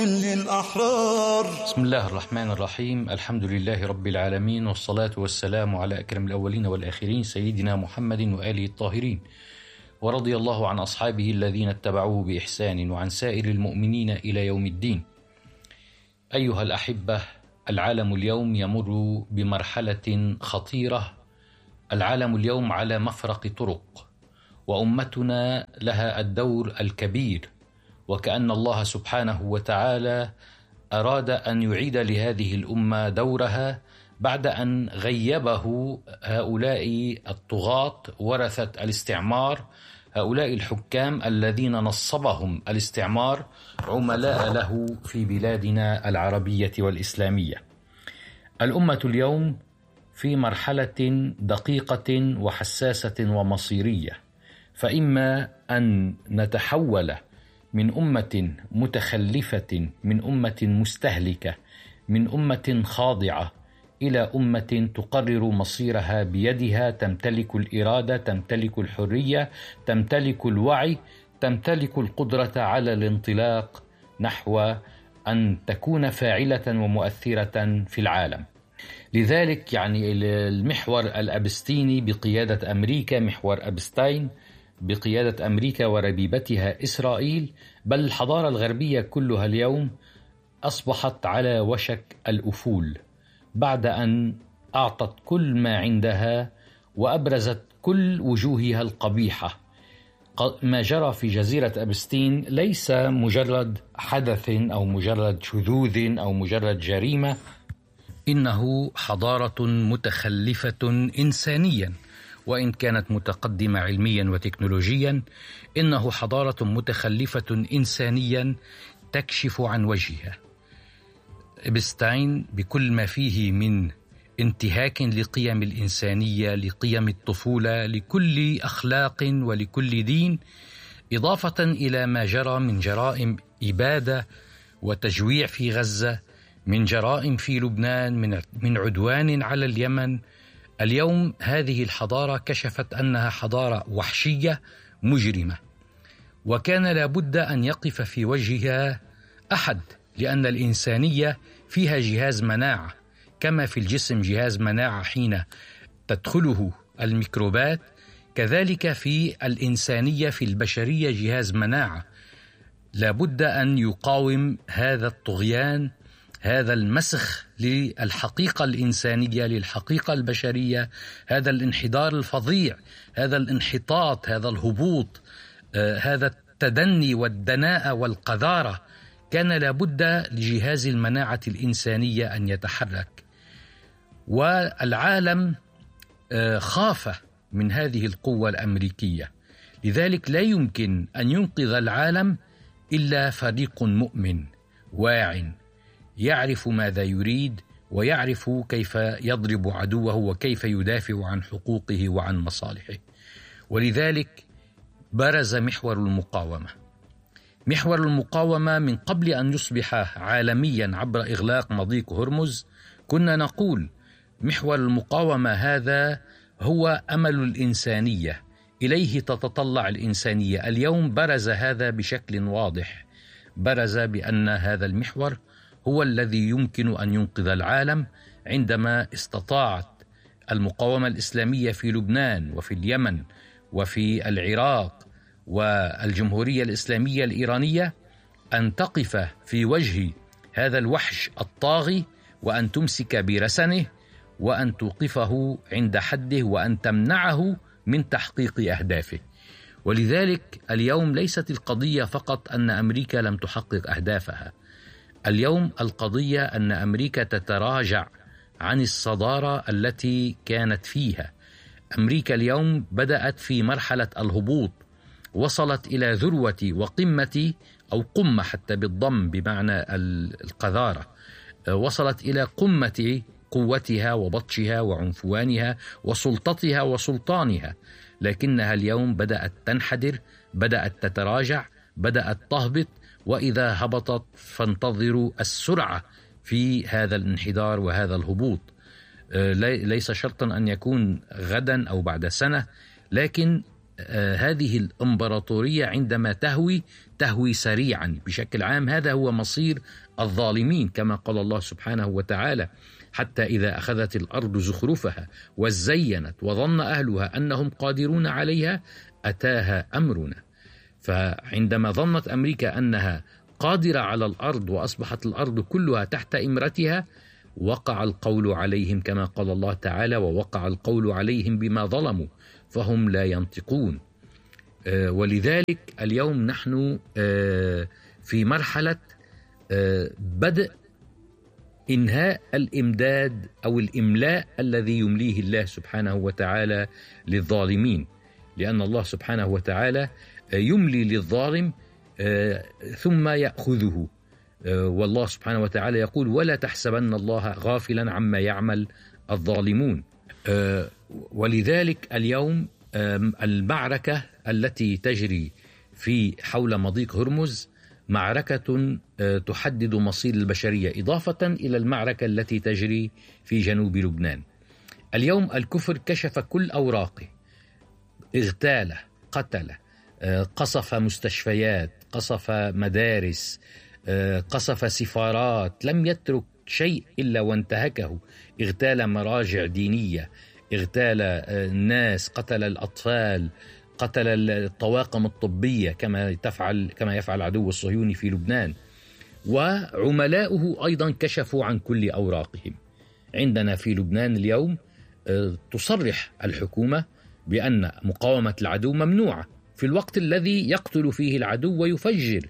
للأحرار. بسم الله الرحمن الرحيم. الحمد لله رب العالمين، والصلاة والسلام على أكرم الأولين والآخرين سيدنا محمد وآله الطاهرين، ورضي الله عن أصحابه الذين اتبعوه بإحسان وعن سائر المؤمنين إلى يوم الدين. أيها الأحبة، العالم اليوم يمر بمرحلة خطيرة. العالم اليوم على مفرق طرق، وأمتنا لها الدور الكبير، وكأن الله سبحانه وتعالى أراد أن يعيد لهذه الأمة دورها بعد أن غيبه هؤلاء الطغاة ورثة الاستعمار، هؤلاء الحكام الذين نصبهم الاستعمار عملاء له في بلادنا العربية والإسلامية. الأمة اليوم في مرحلة دقيقة وحساسة ومصيرية، فإما أن نتحول من أمة متخلفة، من أمة مستهلكة، من أمة خاضعة، إلى أمة تقرر مصيرها بيدها، تمتلك الإرادة، تمتلك الحرية، تمتلك الوعي، تمتلك القدرة على الانطلاق نحو أن تكون فاعلة ومؤثرة في العالم. لذلك المحور الأبستيني بقيادة أمريكا، محور أبستاين بقيادة أمريكا وربيبتها إسرائيل، بل الحضارة الغربية كلها اليوم أصبحت على وشك الأفول بعد أن أعطت كل ما عندها وأبرزت كل وجوهها القبيحة. ما جرى في جزيرة أبستين ليس مجرد حدث أو مجرد شذوذ أو مجرد جريمة، إنه حضارة متخلفة إنسانيا، وإن كانت متقدمة علميا وتكنولوجيا، إنه حضارة متخلفة إنسانيا تكشف عن وجهها. إبستاين بكل ما فيه من انتهاك لقيم الإنسانية، لقيم الطفولة، لكل أخلاق ولكل دين، إضافة إلى ما جرى من جرائم إبادة وتجويع في غزة، من جرائم في لبنان، من عدوان على اليمن. اليوم هذه الحضارة كشفت أنها حضارة وحشية مجرمة، وكان لابد أن يقف في وجهها أحد، لأن الإنسانية فيها جهاز مناعة، كما في الجسم جهاز مناعة حين تدخله الميكروبات، كذلك في الإنسانية في البشرية جهاز مناعة. لابد أن يقاوم هذا الطغيان، هذا المسخ للحقيقة الإنسانية، للحقيقة البشرية، هذا الانحدار الفظيع، هذا الانحطاط، هذا الهبوط، هذا التدني والدناءة والقذارة. كان لابد لجهاز المناعة الإنسانية أن يتحرك، والعالم خاف من هذه القوة الأمريكية. لذلك لا يمكن أن ينقذ العالم إلا فريق مؤمن واع، يعرف ماذا يريد، ويعرف كيف يضرب عدوه، وكيف يدافع عن حقوقه وعن مصالحه. ولذلك برز محور المقاومة. محور المقاومة من قبل أن يصبح عالميا عبر إغلاق مضيق هرمز كنا نقول محور المقاومة هذا هو أمل الإنسانية، إليه تتطلع الإنسانية. اليوم برز هذا بشكل واضح، برز بأن هذا المحور هو الذي يمكن أن ينقذ العالم، عندما استطاعت المقاومة الإسلامية في لبنان وفي اليمن وفي العراق والجمهورية الإسلامية الإيرانية أن تقف في وجه هذا الوحش الطاغي، وأن تمسك برسنه، وأن توقفه عند حده، وأن تمنعه من تحقيق أهدافه. ولذلك اليوم ليست القضية فقط أن أمريكا لم تحقق أهدافها، اليوم القضية أن أمريكا تتراجع عن الصدارة التي كانت فيها. أمريكا اليوم بدأت في مرحلة الهبوط، وصلت إلى ذروة وقمة أو قمة حتى بالضم بمعنى القذارة، وصلت إلى قمة قوتها وبطشها وعنفوانها وسلطتها وسلطانها، لكنها اليوم بدأت تنحدر، بدأت تتراجع، بدأت تهبط. وإذا هبطت فانتظروا السرعة في هذا الانحدار وهذا الهبوط. ليس شرطا أن يكون غدا أو بعد سنة، لكن هذه الإمبراطورية عندما تهوي سريعا بشكل عام. هذا هو مصير الظالمين كما قال الله سبحانه وتعالى: حتى إذا أخذت الأرض زخرفها وزينت وظن أهلها أنهم قادرون عليها أتاها أمرنا. فعندما ظنت أمريكا أنها قادرة على الأرض وأصبحت الأرض كلها تحت إمرتها، وقع القول عليهم كما قال الله تعالى: ووقع القول عليهم بما ظلموا فهم لا ينطقون. ولذلك اليوم نحن في مرحلة بدء إنهاء الإمداد أو الإملاء الذي يمليه الله سبحانه وتعالى للظالمين، لأن الله سبحانه وتعالى يملي للظالم ثم يأخذه. والله سبحانه وتعالى يقول: ولا تحسبن الله غافلا عما يعمل الظالمون. ولذلك اليوم المعركة التي تجري في حول مضيق هرمز معركة تحدد مصير البشرية، إضافة إلى المعركة التي تجري في جنوب لبنان. اليوم الكفر كشف كل أوراقه، اغتال، قتل، قصف مستشفيات، قصف مدارس، قصف سفارات، لم يترك شيء إلا وانتهكه. اغتال مراجع دينية، اغتال الناس، قتل الأطفال، قتل الطواقم الطبية كما يفعل العدو الصهيوني في لبنان. وعملاؤه أيضا كشفوا عن كل أوراقهم. عندنا في لبنان اليوم تصرح الحكومة بأن مقاومة العدو ممنوعة في الوقت الذي يقتل فيه العدو ويفجر،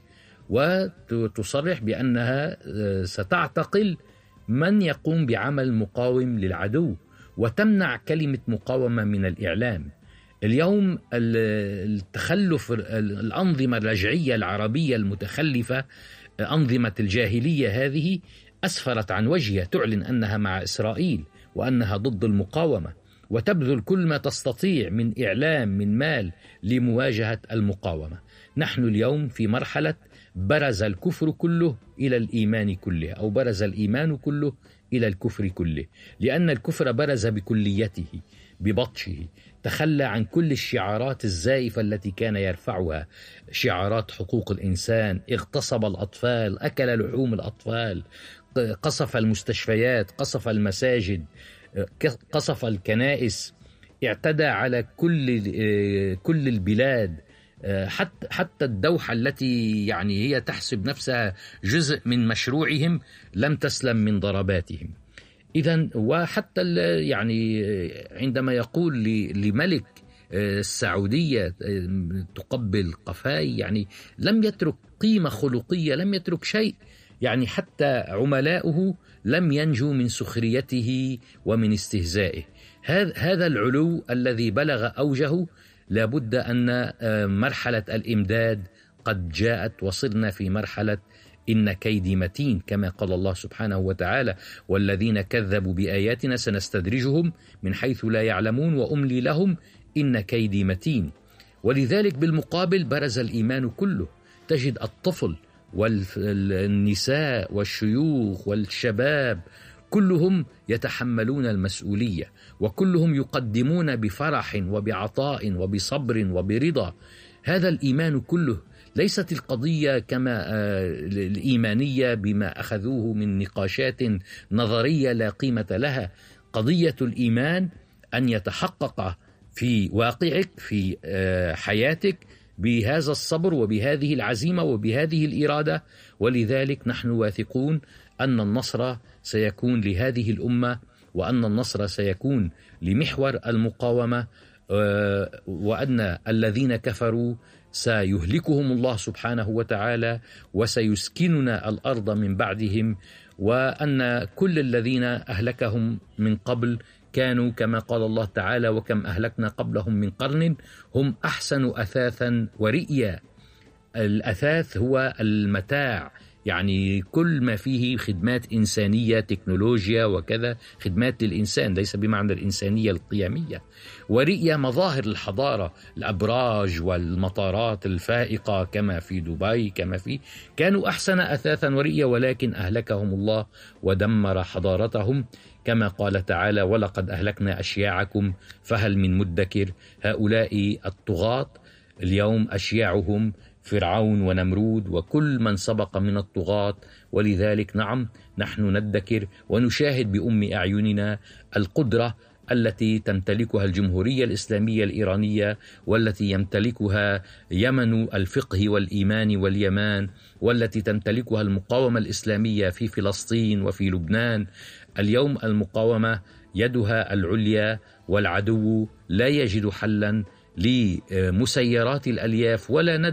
وتصرح بأنها ستعتقل من يقوم بعمل مقاوم للعدو، وتمنع كلمة مقاومة من الإعلام. اليوم التخلف، الأنظمة الرجعية العربية المتخلفة، أنظمة الجاهلية هذه أسفرت عن وجهها، تعلن أنها مع إسرائيل وأنها ضد المقاومة، وتبذل كل ما تستطيع من إعلام من مال لمواجهة المقاومة. نحن اليوم في مرحلة برز الكفر كله إلى الإيمان كله، أو برز الإيمان كله إلى الكفر كله، لأن الكفر برز بكليته ببطشه، تخلى عن كل الشعارات الزائفة التي كان يرفعها، شعارات حقوق الإنسان، اغتصب الأطفال، أكل لحوم الأطفال، قصف المستشفيات، قصف المساجد، قصف الكنائس، اعتدى على كل البلاد، حتى الدوحة التي يعني هي تحسب نفسها جزء من مشروعهم لم تسلم من ضرباتهم. إذن وحتى يعني عندما يقول لملك السعودية تقبل قفاي، يعني لم يترك قيمة خلقية، لم يترك شيء. يعني حتى عملاؤه لم ينجوا من سخريته ومن استهزائه. هذا العلو الذي بلغ أوجه، لابد أن مرحلة الإمداد قد جاءت، وصرنا في مرحلة إن كيدي متين كما قال الله سبحانه وتعالى: والذين كذبوا بآياتنا سنستدرجهم من حيث لا يعلمون وأملي لهم إن كيدي متين. ولذلك بالمقابل برز الإيمان كله، تجد الطفل والنساء والشيوخ والشباب كلهم يتحملون المسؤولية، وكلهم يقدمون بفرح وبعطاء وبصبر وبرضا. هذا الإيمان كله، ليست القضية كما الإيمانية بما أخذوه من نقاشات نظرية لا قيمة لها. قضية الإيمان أن يتحقق في واقعك، في حياتك، بهذا الصبر وبهذه العزيمة وبهذه الإرادة. ولذلك نحن واثقون أن النصر سيكون لهذه الأمة، وأن النصر سيكون لمحور المقاومة، وأن الذين كفروا سيهلكهم الله سبحانه وتعالى وسيسكننا الأرض من بعدهم، وأن كل الذين أهلكهم من قبل كانوا كما قال الله تعالى: وكم أهلكنا قبلهم من قرن هم أحسن أثاثا ورئيا. الأثاث هو المتاع يعني كل ما فيه خدمات إنسانية، تكنولوجيا وكذا، خدمات للإنسان، ليس بمعنى الإنسانية القيمية. ورئي مظاهر الحضارة، الأبراج والمطارات الفائقة كما في دبي، كانوا أحسن أثاثا ورئيا، ولكن أهلكهم الله ودمر حضارتهم، كما قال تعالى: ولقد أهلكنا أشياعكم فهل من مدكر. هؤلاء الطغاة اليوم أشياعهم فرعون ونمرود وكل من سبق من الطغاة. ولذلك نعم، نحن ندكر ونشاهد بأم أعيننا القدرة التي تمتلكها الجمهورية الإسلامية الإيرانية، والتي يمتلكها يمن الفقه والإيمان واليمان، والتي تمتلكها المقاومة الإسلامية في فلسطين وفي لبنان. اليوم المقاومة يدها العليا، والعدو لا يجد حلا لمسيرات الألياف ولا